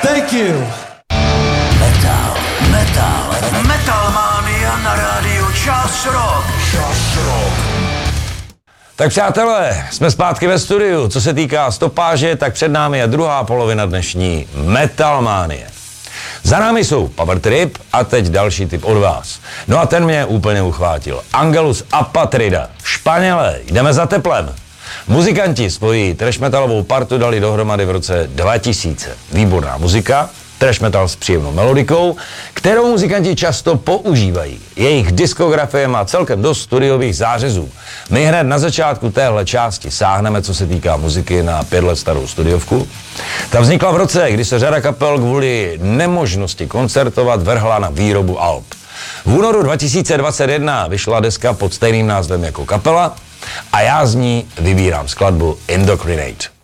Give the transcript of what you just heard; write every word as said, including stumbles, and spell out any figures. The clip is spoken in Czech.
Thank you. Metal, metal, Metal Mania na rádiu Čas Rock. Čas Rock. Tak přátelé, jsme zpátky ve studiu. Co se týká stopáže, tak před námi je druhá polovina dnešní Metal Manie. Za námi jsou Power Trip a teď další tip od vás. No a ten mě úplně uchvátil. Angelus Apatrida. Španělé, jdeme za teplem. Muzikanti svoji trash metalovou partu dali dohromady v roce dva tisíce. Výborná muzika, trash metal s příjemnou melodikou, kterou muzikanti často používají. Jejich diskografie má celkem dost studiových zářezů. My hned na začátku téhle části sáhneme, co se týká muziky, na pět let starou studiovku. Ta vznikla v roce, kdy se řada kapel kvůli nemožnosti koncertovat vrhla na výrobu alb. V únoru dva tisíce dvacet jedna vyšla deska pod stejným názvem jako kapela a já z ní vybírám skladbu Indoctrinate.